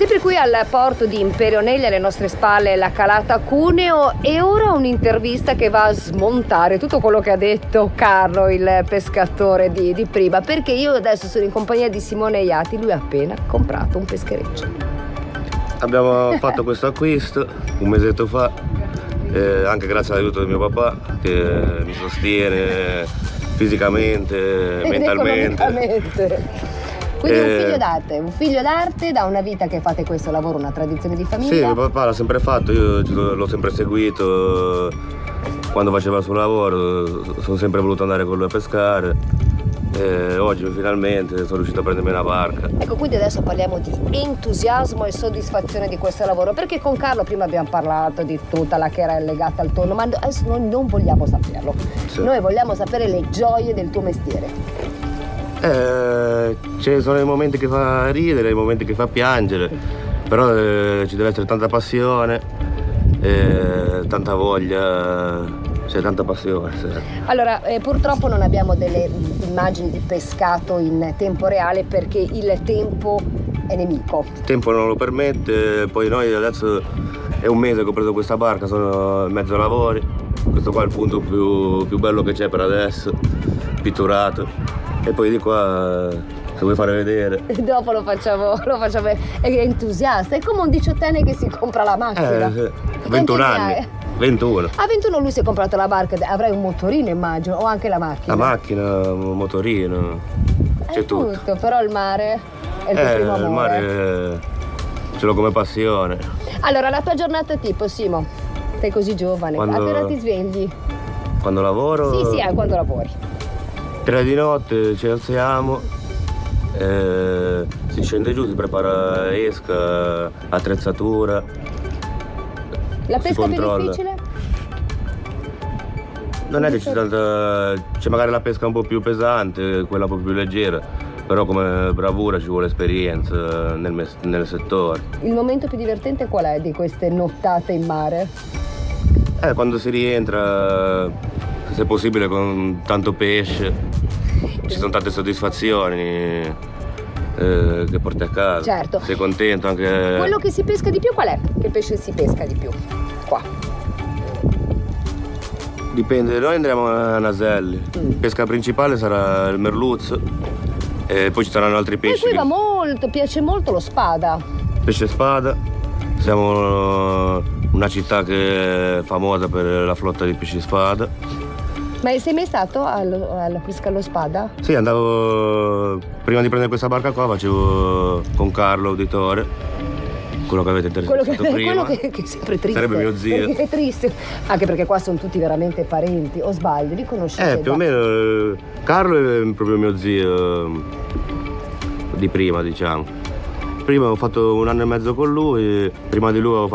Sempre qui al porto di Imperonelli, alle nostre spalle la calata Cuneo, e ora un'intervista che va a smontare tutto quello che ha detto Carlo, il pescatore di prima, perché io adesso sono in compagnia di Simone Iati, lui ha appena comprato un peschereccio. Abbiamo fatto questo acquisto un mesetto fa, anche grazie all'aiuto di mio papà che mi sostiene fisicamente, mentalmente. Quindi un figlio d'arte da una vita che fate questo lavoro, una tradizione di famiglia? Sì, mio papà l'ha sempre fatto, io l'ho sempre seguito, quando faceva il suo lavoro sono sempre voluto andare con lui a pescare e oggi finalmente sono riuscito a prendermi una barca. Ecco, quindi adesso parliamo di entusiasmo e soddisfazione di questo lavoro, perché con Carlo prima abbiamo parlato di tutta la che era legata al tonno, ma adesso noi non vogliamo saperlo, sì. Noi vogliamo sapere le gioie del tuo mestiere. Ci sono i momenti che fa ridere, i momenti che fa piangere, però ci deve essere tanta passione, tanta voglia, c'è tanta passione. Sì. Allora, purtroppo non abbiamo delle immagini di pescato in tempo reale perché il tempo è nemico. Il tempo non lo permette, poi noi adesso è un mese che ho preso questa barca, sono in mezzo ai lavori, questo qua è il punto più bello che c'è per adesso, pitturato. E poi di qua, se vuoi fare vedere. Dopo lo facciamo, è entusiasta, è come un 18enne che si compra la macchina. 21 anni. 21. A 21 lui si è comprato la barca, avrai un motorino immagino, o anche la macchina? La macchina, un motorino, c'è tutto. Però il mare è il tuo primo amore. Il mare ce l'ho come passione. Allora, la tua giornata tipo, Simo, sei così giovane, a che ora ti svegli? Quando lavoro? Sì, quando lavori. 3 di notte ci alziamo, si scende giù, si prepara esca, attrezzatura. La pesca più difficile? Non è che c'è magari la pesca un po' più pesante, quella un po' più leggera, però come bravura ci vuole esperienza nel settore. Il momento più divertente qual è di queste nottate in mare? Quando si rientra, se possibile con tanto pesce, ci sono tante soddisfazioni che porti a casa. Certo. Sei contento anche. Quello che si pesca di più qual è? Che pesce si pesca di più? Qua. Dipende, noi andremo a Naselli. Pesca principale sarà il merluzzo e poi ci saranno altri pesci. E qui piace molto lo spada. Pesce spada. Siamo una città che è famosa per la flotta di pesci spada. Ma sei mai stato alla pesca allo spada? Sì, andavo, prima di prendere questa barca qua facevo con Carlo, uditore, quello che avete intervistato prima. Quello che è sempre triste. Sarebbe mio zio. È triste, anche perché qua sono tutti veramente parenti, o sbaglio, li conoscete? Più o meno, Carlo è proprio mio zio di prima, diciamo. Prima ho fatto 1 anno e mezzo con lui, prima di lui ho